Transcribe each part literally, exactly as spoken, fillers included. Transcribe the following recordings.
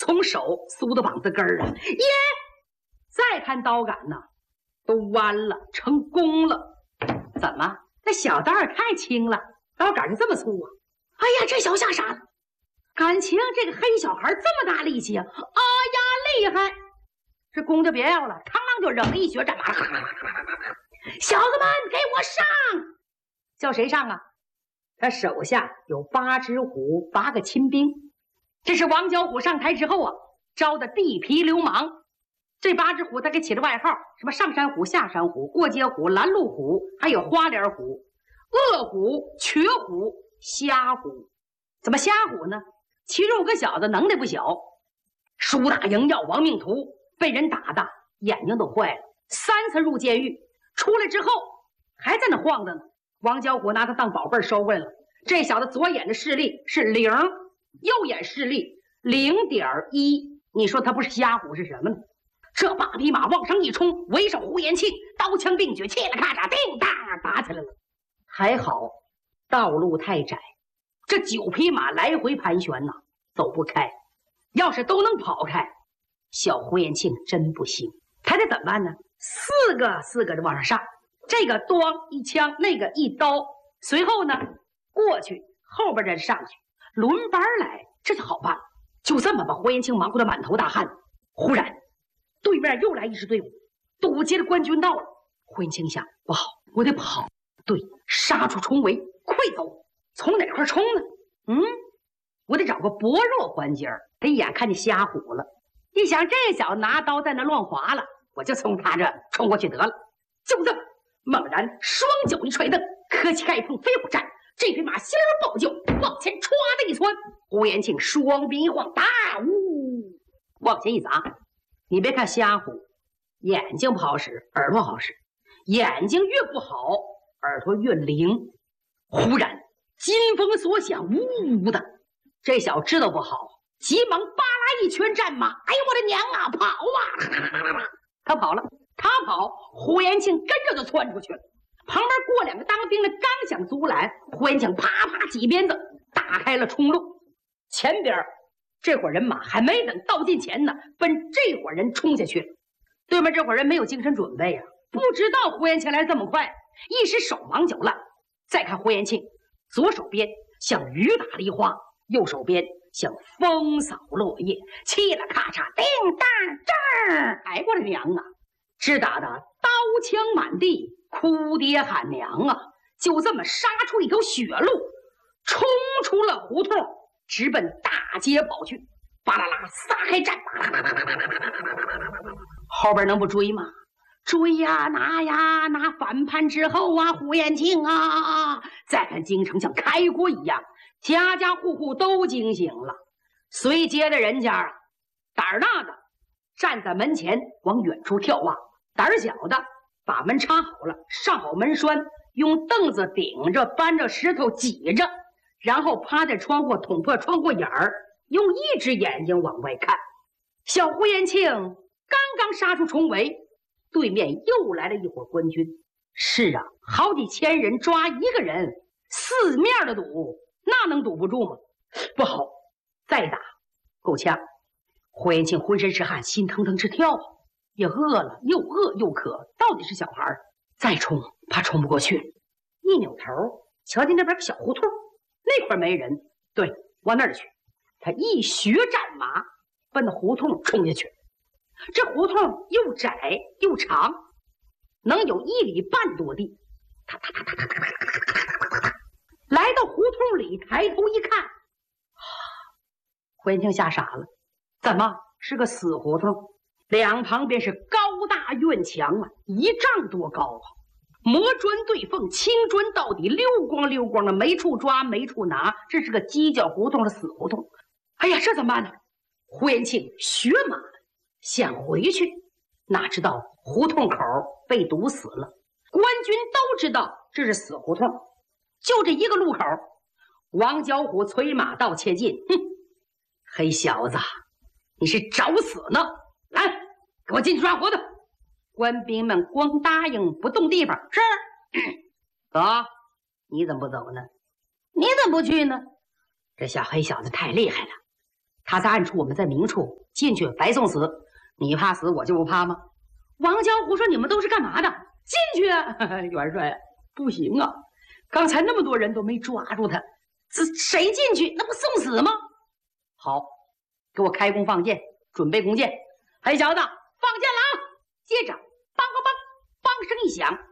从手酥到膀子根儿啊！耶！再看刀杆呢，都弯了，成弓了。怎么？那小刀也太轻了，刀杆就这么粗啊！哎呀，这小子吓傻了。感情这个黑小孩这么大力气啊！哎呀，厉害！这弓就别要了，吭啷就扔了一血战马。小子们，给我上！叫谁上啊？他手下有八只虎，八个亲兵。这是王小虎上台之后啊，招的地痞流氓。这八只虎他给起了外号，什么上山虎、下山虎、过街虎、拦路虎，还有花脸虎、恶虎、瘸虎、瞎虎。怎么瞎虎呢？其中有个小子能耐不小，输打赢要亡命徒，被人打的眼睛都坏了，三次入监狱，出来之后还在那晃着呢。王小虎拿他当宝贝收回来了。这小子左眼的视力是零，右眼视力零点一，你说他不是瞎虎是什么呢？这八匹马往上一冲，围上胡延庆，刀枪并举，切了咔嚓，叮当打起来了。还好道路太窄，这九匹马来回盘旋呐、啊，走不开。要是都能跑开，小胡延庆真不行。他得怎么办呢？四个四个的往上上，这个咣一枪，那个一刀，随后呢过去，后边再上去，轮班来，这就好办了。就这么把胡延庆忙活得满头大汗。忽然对面又来一支队伍，堵截了官军到了。胡延庆想，不好，我得跑。对，杀出重围，快走！从哪块冲呢？嗯，我得找个薄弱环节儿。他一眼看见瞎虎了，一想这小子拿刀在那乱划了，我就从他这冲过去得了。就这么猛然双脚一踹蹬，磕膝盖碰飞虎战，这匹马心儿爆叫，往前歘的一窜。胡延庆双臂一晃，大呜，往前一砸。你别看瞎虎眼睛不好使，耳朵好使，眼睛越不好，耳朵越灵。忽然金风所响，呜呜的，这小知道不好，急忙扒拉一拳战马。哎呦我的娘啊，跑啊！他跑了，他跑，胡延庆跟着就窜出去了。旁边过两个当兵的刚想阻拦，胡延庆啪啪几鞭子打开了冲路。前边这伙人马还没等到近前呢，奔这伙人冲下去了。对面这伙人没有精神准备啊，不知道胡延庆来这么快，一时手忙脚乱。再看胡延庆，左手边像雨打梨花，右手边像风扫落叶，嘁了咔嚓，叮当这儿，哎我的娘啊！只打得刀枪满地，哭爹喊娘啊！就这么杀出一条血路，冲出了胡同，直奔大街跑去。巴啦啦撒开战马，后边能不追吗？追呀拿呀拿！反叛之后啊，胡延庆啊！再看京城像开锅一样，家家户户都惊醒了。随街的人家啊，胆儿大的站在门前往远处眺望，胆儿小的把门插好了，上好门栓，用凳子顶着，搬着石头挤着，然后趴在窗户捅破窗户眼儿，用一只眼睛往外看。小胡延庆刚刚杀出重围，对面又来了一伙官军。是啊，好几千人抓一个人，四面的堵，那能堵不住吗？不好，再打够呛。胡延庆浑身是汗，心腾腾直跳，也饿了，又饿又渴，到底是小孩，再冲怕冲不过去。一扭头瞧见那边个小胡同，那块没人，对，往那儿去。他一学战马奔那胡同冲下去。这胡同又窄又长，能有一里半多地。来到胡同里，抬头一看，胡延庆吓傻了。怎么是个死胡同？两旁边是高大院墙啊，一丈多高啊，磨砖对缝，青砖到底，溜光溜光的，没处抓没处拿，这是个犄角胡同的死胡同。哎呀，这怎么办呢？胡延庆学马想回去，哪知道胡同口被堵死了，官军都知道这是死胡同，就这一个路口。王小虎催马到切近，哼，黑小子，你是找死呢！来，给我进去抓活的！官兵们光答应不动地方。是，走。你怎么不走呢？你怎么不去呢？这小黑小子太厉害了， 他在暗处，我们在明处，进去白送死。你怕死，我就不怕吗？王江湖说：“你们都是干嘛的？进去啊！”元帅，不行啊！刚才那么多人都没抓住他，这谁进去？那不送死吗？好，给我开弓放箭，准备弓箭。黑小子，放箭了啊！接着，梆梆梆，梆声一响，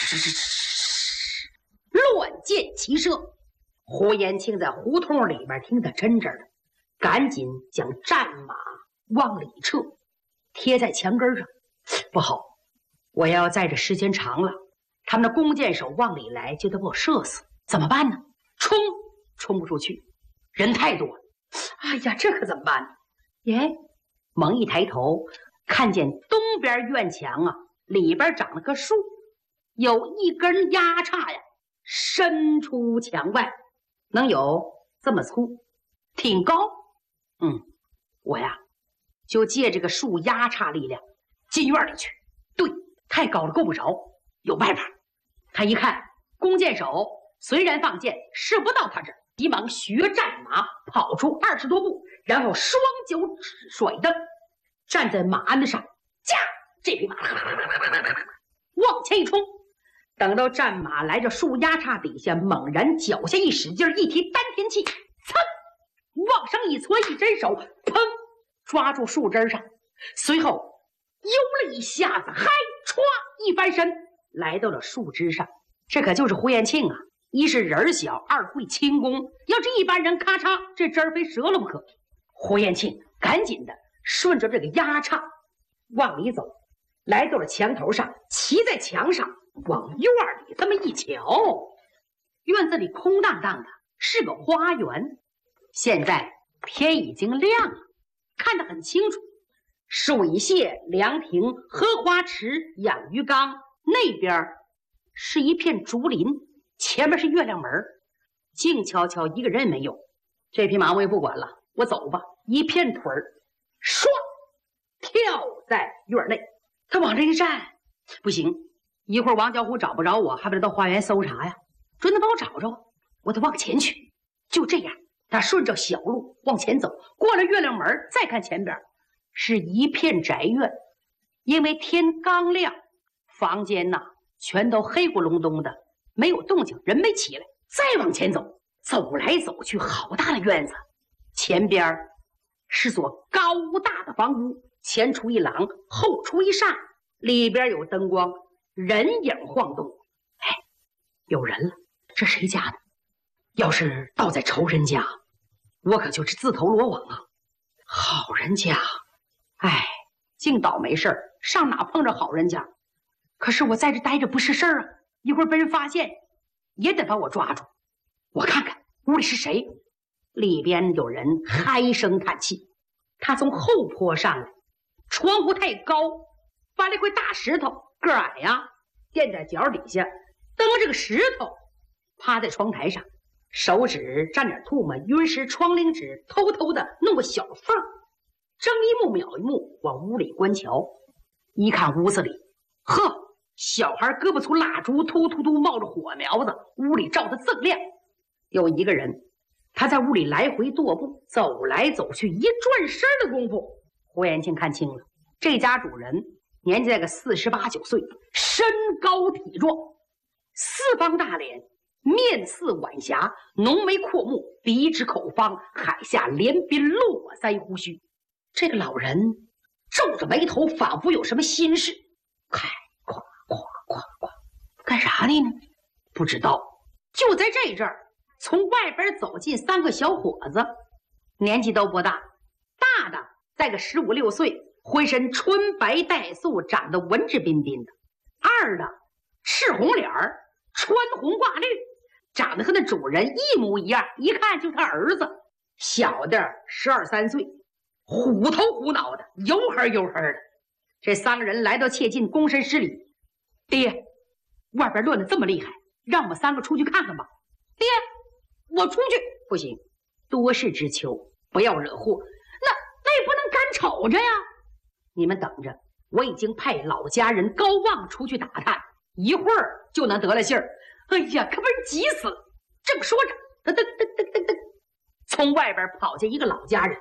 乱箭齐射。胡延庆在胡同里边听得真真的，赶紧将战马往里撤，贴在墙根上。不好，我要在这时间长了，他们的弓箭手往里来就得把我射死，怎么办呢？冲，冲不出去，人太多了。哎呀，这可怎么办呢？耶，猛一抬头，看见东边院墙啊，里边长了棵树，有一根丫叉呀，伸出墙外，能有这么粗，挺高。嗯，我呀，就借这个树丫叉力量进院里去。对，太高了，够不着，有办法。他一看，弓箭手虽然放箭，射不到他这儿，急忙学战马跑出二十多步，然后双脚甩蹬，站在马鞍子上，驾，这匹马往前一冲。等到战马来到树丫叉底下，猛然脚下一使劲，一提丹田气，噌，往上一搓，一伸手，砰，抓住树枝上，随后悠了一下子，嗨，歘，一翻身来到了树枝上。这可就是胡延庆啊，一是人小，二会轻功，要是一般人，咔嚓，这枝儿非折了不可。胡延庆赶紧的顺着这个丫叉往里走，来到了墙头上，骑在墙上，往院里这么一瞧，院子里空荡荡的，是个花园。现在天已经亮了，看得很清楚，水榭、凉亭、荷花池、养鱼缸，那边是一片竹林，前面是月亮门，静悄悄，一个人也没有。这匹马我也不管了，我走吧。一片腿儿，唰，跳在院内。他往这一站，不行，一会儿王小虎找不着我，还不得到花园搜查呀？准得把我找着，我得往前去。就这样，他顺着小路往前走，过了月亮门，再看前边是一片宅院。因为天刚亮，房间呐全都黑咕隆咚的，没有动静，人没起来。再往前走，走来走去，好大的院子，前边是所高大的房屋，前出一廊，后出一扇，里边有灯光，人影晃动。哎，有人了，这谁家的？要是倒在仇人家，我可就是自投罗网啊！好人家，哎，净倒霉事儿，上哪碰着好人家？可是我在这待着不是事儿啊，一会儿被人发现，也得把我抓住。我看看屋里是谁。里边有人嗨声叹气。他从后坡上来，窗户太高，搬了一块大石头，个矮呀，垫在脚底下，蹬着个石头，趴在窗台上，手指沾点唾沫，晕湿窗棂纸，偷偷的弄个小缝，睁一目秒一目往屋里观瞧。一看屋子里，呵，小孩胳膊粗蜡烛突突突冒着火苗子，屋里照得锃亮。有一个人，他在屋里来回踱步，走来走去，一转身的功夫，胡延庆看清了，这家主人年纪在个四十八九岁，身高体壮，四方大脸，面似晚霞，浓眉阔目，鼻直口方，海下连鬓络腮胡须。这个老人皱着眉头，仿佛有什么心事，开夸夸夸夸，干啥的呢？不知道。就在这阵儿，从外边走进三个小伙子，年纪都不大，大的在个十五六岁，浑身春白带素，长得文质彬彬的；二的赤红脸儿，穿红挂绿，长得和那主人一模一样，一看就是他儿子；小的十二三岁，虎头虎脑的，油黑油黑的。这三个人来到切近，躬身施礼：“爹，外边乱得这么厉害，让我们三个出去看看吧。”“爹，我出去。”“不行，多事之秋，不要惹祸。”“那那也不能干瞅着呀。”“你们等着，我已经派老家人高旺出去打探，一会儿就能得了信儿。”“哎呀，可把人急死了！”正说着，噔噔噔噔噔噔，从外边跑进一个老家人，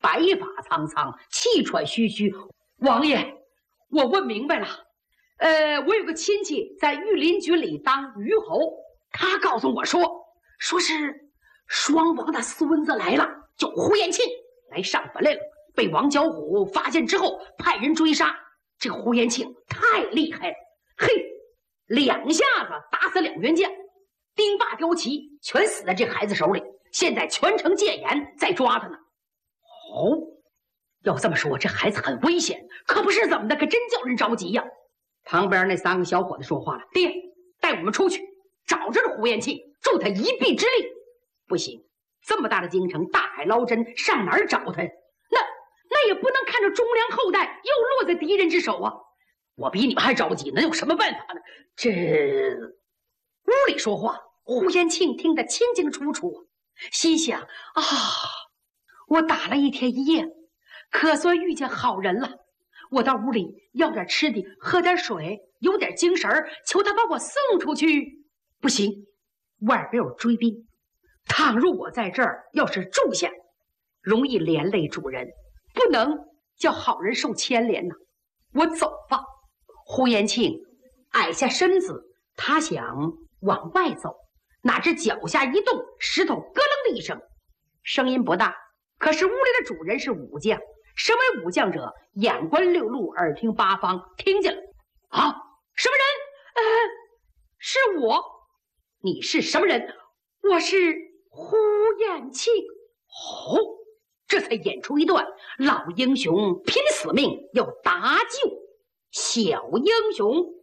白发苍苍，气喘吁吁。王爷，我问明白了。呃，我有个亲戚在御林军里当虞侯，他告诉我说，说是双王的孙子来了，叫呼延庆，来上坟来了。被王角虎发现之后，派人追杀。这个呼延庆太厉害了，嘿，两下子打死两员将，丁霸、刁齐全死在这孩子手里。现在全城戒严，在抓他呢。哦，要这么说，这孩子很危险，可不是怎么的，可真叫人着急呀。旁边那三个小伙子说话了：“爹，带我们出去找着了呼延庆，助他一臂之力。”不行，这么大的京城，大海捞针，上哪儿找他？那那也不能看着忠良后代又落在敌人之手啊！我比你们还着急，能有什么办法呢？这屋里说话，呼延庆听得清清楚楚，心想啊，我打了一天一夜，可算遇见好人了。我到屋里要点吃的，喝点水，有点精神，求他把我送出去。不行，外边有追兵，倘若我在这儿要是住下，容易连累主人，不能叫好人受牵连呐。我走吧。呼延庆矮下身子，他想往外走，哪知脚下一动，石头咯楞的一声，声音不大，可是屋里的主人是武将。身为武将者，眼观六路，耳听八方，听见了啊，什么人？呃，是我。你是什么人？我是呼延庆。哦，这才演出一段老英雄拼死命要搭救小英雄。